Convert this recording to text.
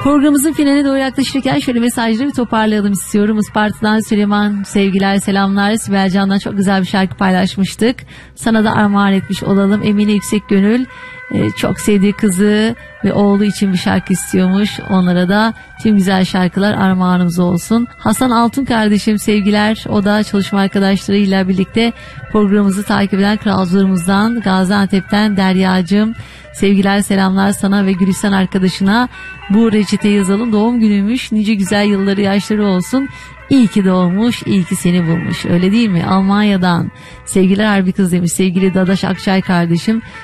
Programımızın finaline doğru yaklaşırken şöyle mesajları bir toparlayalım istiyorum. Isparta'dan Süleyman sevgiler selamlar. Sibel Can'dan çok güzel bir şarkı paylaşmıştık. Sana da armağan etmiş olalım. Emine Yüksek Gönül çok sevdiği kızı ve oğlu için bir şarkı istiyormuş. Onlara da tüm güzel şarkılar armağanımız olsun. Hasan Altun kardeşim sevgiler. O da çalışma arkadaşlarıyla birlikte programımızı takip eden kralcılarımızdan, Gaziantep'ten Derya'cığım. Sevgiler selamlar sana ve Gülistan arkadaşına. Bu reçeteyi yazalım. Doğum günüymüş. Nice güzel yılları yaşları olsun. İyi ki doğmuş, iyi ki seni bulmuş. Öyle değil mi? Almanya'dan sevgiler harbi kız demiş sevgili Dadaş Akçay kardeşim.